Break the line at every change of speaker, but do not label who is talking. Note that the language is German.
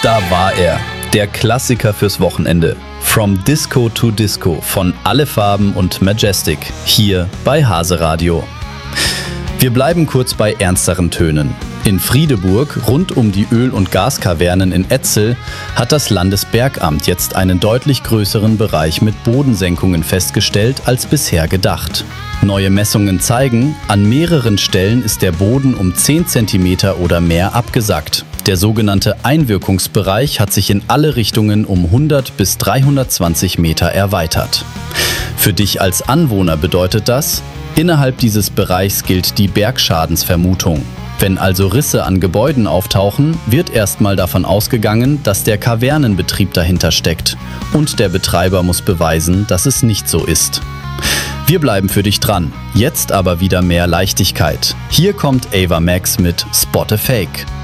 Da war er, der Klassiker fürs Wochenende. From Disco to Disco von Alle Farben und Majestic, hier bei Hase Radio. Wir bleiben kurz bei ernsteren Tönen. In Friedeburg, rund um die Öl- und Gaskavernen in Etzel, hat das Landesbergamt jetzt einen deutlich größeren Bereich mit Bodensenkungen festgestellt als bisher gedacht. Neue Messungen zeigen, an mehreren Stellen ist der Boden um 10 cm oder mehr abgesackt. Der sogenannte Einwirkungsbereich hat sich in alle Richtungen um 100 bis 320 Meter erweitert. Für dich als Anwohner bedeutet das, innerhalb dieses Bereichs gilt die Bergschadensvermutung. Wenn also Risse an Gebäuden auftauchen, wird erstmal davon ausgegangen, dass der Kavernenbetrieb dahinter steckt. Und der Betreiber muss beweisen, dass es nicht so ist. Wir bleiben für dich dran. Jetzt aber wieder mehr Leichtigkeit. Hier kommt Ava Max mit Spot a Fake.